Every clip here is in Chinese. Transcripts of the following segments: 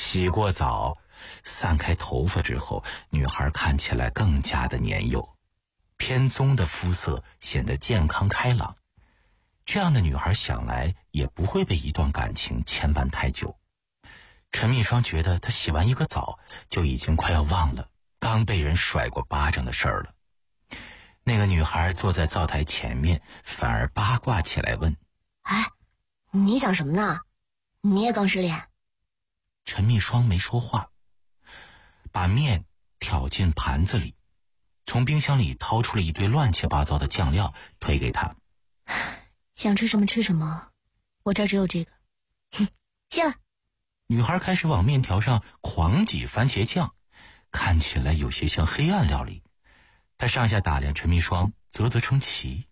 洗过澡，散开头发之后，女孩看起来更加的年幼，偏棕的肤色显得健康开朗。这样的女孩想来也不会被一段感情牵绊太久。陈蜜霜觉得她洗完一个澡就已经快要忘了刚被人甩过巴掌的事儿了。那个女孩坐在灶台前面，反而八卦起来问： 哎，你想什么呢？你也刚失恋？ 陈蜜霜没说话，把面挑进盘子里，从冰箱里掏出了一堆乱七八糟的酱料推给他。 想吃什么吃什么，我这儿只有这个。谢了。 女孩开始往面条上狂挤番茄酱，看起来有些像黑暗料理。她上下打量陈蜜霜，啧啧称奇。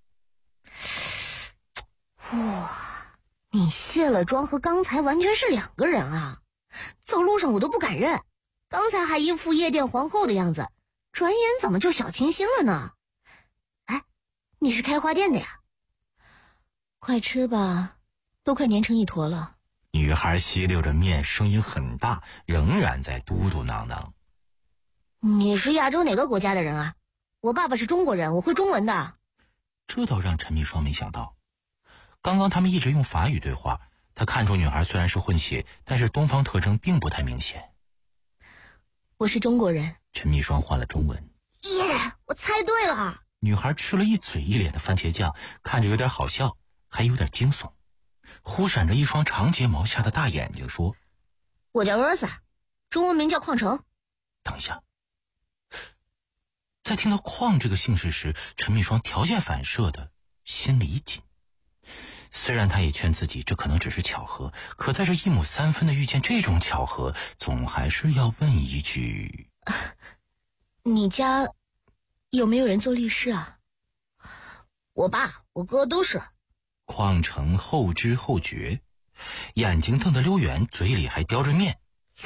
哇，你卸了妆和刚才完全是两个人啊！走路上我都不敢认，刚才还一副夜店皇后的样子，转眼怎么就小清新了呢？哎，你是开花店的呀？快吃吧，都快粘成一坨了。 女孩吸溜着面，声音很大，仍然在嘟嘟囔囔。 你是亚洲哪个国家的人啊？我爸爸是中国人，我会中文的。 这倒让陈蜜霜没想到，刚刚他们一直用法语对话，他看出女孩虽然是混血，但是东方特征并不太明显。 我是中国人。 陈蜜霜换了中文。 耶，我猜对了。 女孩吃了一嘴一脸的番茄酱，看着有点好笑，还有点惊悚，忽闪着一双长睫毛下的大眼睛说： 我叫尔萨，中文名叫矿成。 等一下。在听到矿这个姓氏时，陈蜜霜条件反射的心里一紧。虽然她也劝自己这可能只是巧合，可在这一亩三分的遇见这种巧合，总还是要问一句： 你家有没有人做律师啊？我爸我哥都是。 矿成后知后觉，眼睛瞪得溜圆，嘴里还叼着面。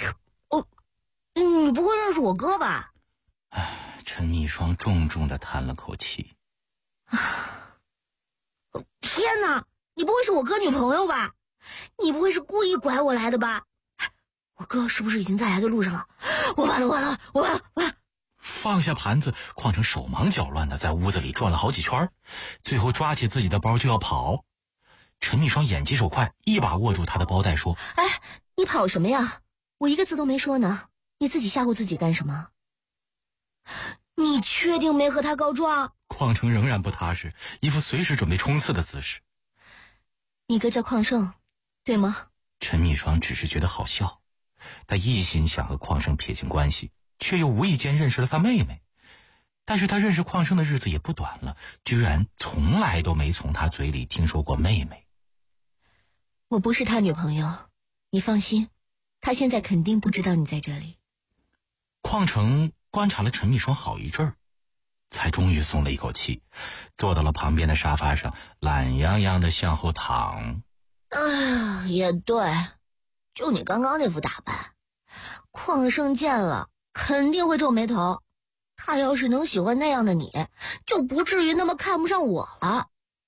你不会认识我哥吧？ 陈蜜霜重重地叹了口气。 天哪，你不会是我哥女朋友吧？你不会是故意拐我来的吧？我哥是不是已经在来的路上了？我完了！ 放下盘子，矿成手忙脚乱地在屋子里转了好几圈，最后抓起自己的包就要跑。陈蜜霜眼疾手快，一把握住他的包带说： 哎，你跑什么呀？我一个字都没说呢，你自己吓唬自己干什么？你确定没和他告状？ 矿成仍然不踏实，一副随时准备冲刺的姿势。 你哥叫矿胜，对吗？ 陈蜜霜只是觉得好笑，他一心想和矿胜撇清关系，却又无意间认识了他妹妹。但是他认识矿胜的日子也不短了，居然从来都没从他嘴里听说过妹妹。 我不是他女朋友，你放心，他现在肯定不知道你在这里。 矿成观察了陈蜜霜好一阵儿，才终于松了一口气，坐到了旁边的沙发上，懒洋洋地向后躺。 也对，就你刚刚那副打扮，矿胜见了肯定会皱眉头。他要是能喜欢那样的你，就不至于那么看不上我了。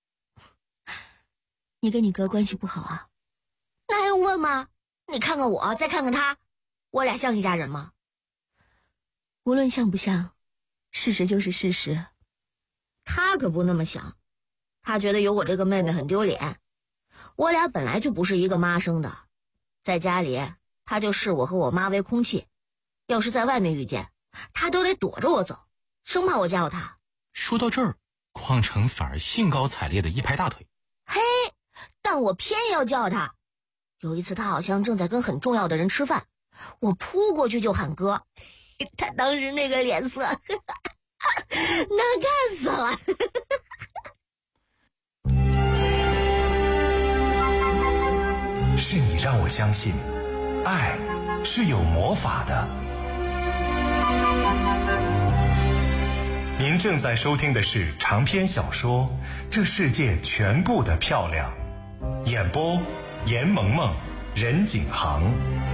你跟你哥关系不好啊？那还用问吗？你看看我，再看看他，我俩像一家人吗？无论像不像，事实就是事实。他可不那么想，他觉得有我这个妹妹很丢脸。我俩本来就不是一个妈生的，在家里他就视我和我妈为空气，要是在外面遇见，他都得躲着我走，生怕我叫他。 说到这儿，矿成反而兴高采烈地一拍大腿。 嘿，但我偏要叫他。有一次他好像正在跟很重要的人吃饭，我扑过去就喊哥，他当时那个脸色难看死了。 是你让我相信爱是有魔法的。您正在收听的是长篇小说《这世界全部的漂亮》，演播严萌萌、任景航。